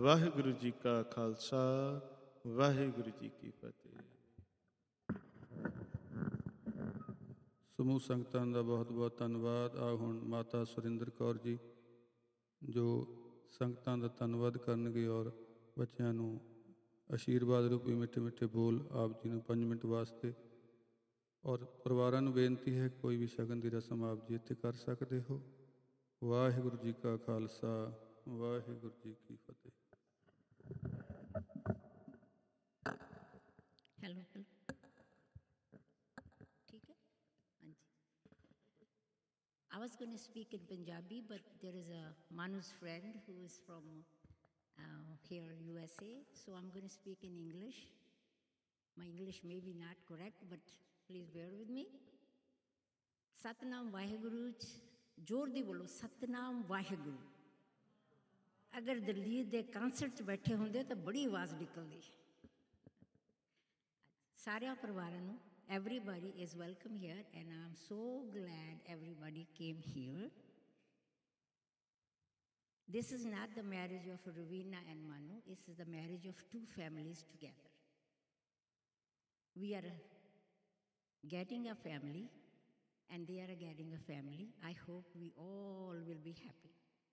ਵਾਹਿਗੁਰੂ ਜੀ ਕਾ ਖਾਲਸਾ, ਵਾਹਿਗੁਰੂ ਜੀ ਕੀ ਫਤਿਹ। ਸਮੂਹ ਸੰਗਤਾਂ ਦਾ ਬਹੁਤ ਬਹੁਤ ਧੰਨਵਾਦ। ਆ ਹੁਣ ਮਾਤਾ ਸੁਰਿੰਦਰ ਕੌਰ ਜੀ ਜੋ ਸੰਗਤਾਂ ਦਾ ਧੰਨਵਾਦ ਕਰਨਗੇ ਔਰ ਬੱਚਿਆਂ ਨੂੰ ਆਸ਼ੀਰਵਾਦ ਰੂਪੀ ਮਿੱਠੇ ਮਿੱਠੇ ਬੋਲ ਆਪ ਜੀ ਨੂੰ 5 ਮਿੰਟ ਵਾਸਤੇ, ਔਰ ਪਰਿਵਾਰਾਂ ਨੂੰ ਬੇਨਤੀ ਹੈ ਕੋਈ ਵੀ ਸ਼ਗਨ ਦੀ ਰਸਮ ਆਪ ਜੀ ਇੱਥੇ ਕਰ ਸਕਦੇ ਹੋ। ਵਾਹਿਗੁਰੂ ਜੀ ਕਾ ਖਾਲਸਾ, ਵਾਹਿਗੁਰੂ ਜੀ ਕੀ ਫਤਿਹ। हेलो ठीक है हाँ जी। I was going to speak in Punjabi, but there is a Manu's friend who is from here USA, so I'm going to speak in English. My English may be not correct, but please bear with me. Satnam Vaheguru, जोर दी बोलो सतनाम वाहिगुरु। अगर दिल्ली दे concert च बैठे होंदे तो बड़ी आवाज़ निकलदी। सारे परिवारों नूं, everybody is welcome here, and I'm so glad everybody came here. This is not the marriage of Ravina and Manu, this is the marriage of two families together. We are getting a family, and they are getting a family. I hope we all will be happy.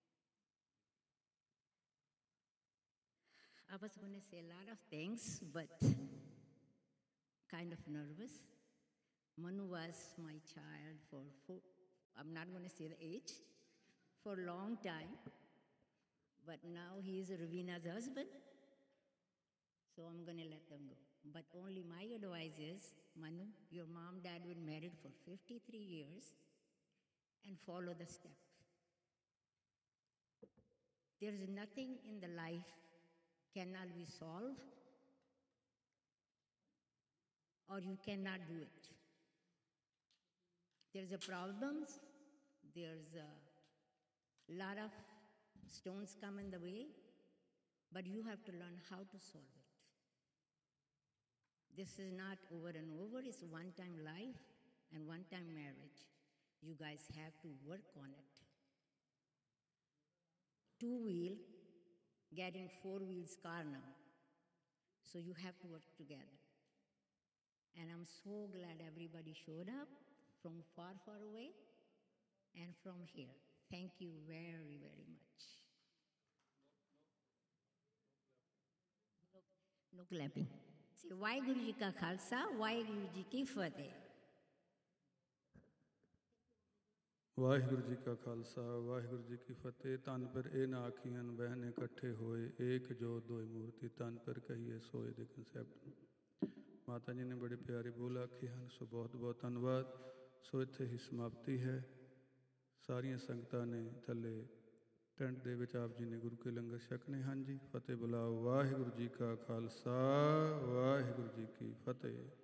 I was going to say a lot of things, but kind of nervous. Manu was my child for I'm not going to say the age, for a long time, but now he is Ravina's husband, so I'm going to let them go. But only my advice is, Manu, your mom dad were married for 53 years, and follow the step. There is nothing in the life cannot be solved, or you cannot do it. There's a problems, there's a lot of stones come in the way, but you have to learn how to solve it. This is not over and over, it's one-time life and one-time marriage. You guys have to work on it. Two-wheel, getting four wheels car now. So you have to work together. And I'm so glad everybody showed up from far, far away and from here. Thank you very, very much. No clapping. Say, Vaheguru Ji Ka Khalsa, Vaheguru Ji Ki Fateh. Waheguru ji ਕਾ ਖਾਲਸਾ, ਵਾਹਿਗੁਰੂ ਜੀ ਕੀ ਫਤਿਹ। ਧੰਨ ਪਰ ਇਹ ਨਾ ਆਖੀਆਂ ਬਹਿਨੇ ਇਕੱਠੇ ਹੋਏ, ਏਕ ਜੋਤ ਦੋਇ ਮੂਰਤੀ, ਧੰਨ ਪਰ ਕਹੀਏ ਸੋਏ ਦੇ ਕਨਸੈਪਟ। ਮਾਤਾ ਜੀ ਨੇ ਬੜੇ ਪਿਆਰੇ ਬੋਲ ਆਖੇ ਹਨ, ਸੋ ਬਹੁਤ ਬਹੁਤ ਧੰਨਵਾਦ। ਸੋ ਇੱਥੇ ਹੀ ਸਮਾਪਤੀ ਹੈ। ਸਾਰੀਆਂ ਸੰਗਤਾਂ ਨੇ ਥੱਲੇ ਟੈਂਟ ਦੇ ਵਿੱਚ ਆਪ ਜੀ ਨੇ ਗੁਰੂ ਕੇ ਲੰਗਰ ਛਕਣੇ ਹਨ ਜੀ। ਫਤਿਹ ਬੁਲਾਓ। ਵਾਹਿਗੁਰੂ ਜੀ ਕਾ ਖਾਲਸਾ, ਵਾਹਿਗੁਰੂ ਜੀ ਕੀ ਫਤਿਹ।